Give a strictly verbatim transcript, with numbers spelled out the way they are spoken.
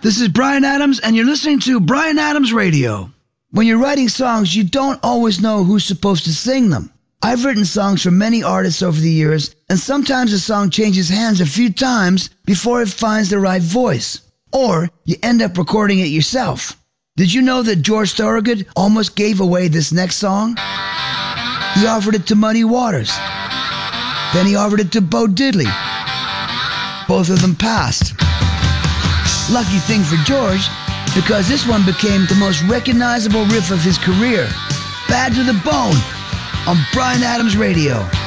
This is Bryan Adams, and you're listening to Bryan Adams Radio. When you're writing songs, you don't always know who's supposed to sing them. I've written songs for many artists over the years, and sometimes a song changes hands a few times before it finds the right voice. Or you end up recording it yourself. Did you know that George Thorogood almost gave away this next song? He offered it to Muddy Waters. Then he offered it to Bo Diddley. Both of them passed. Lucky thing for George, because this one became the most recognizable riff of his career. Bad to the Bone on Bryan Adams Radio.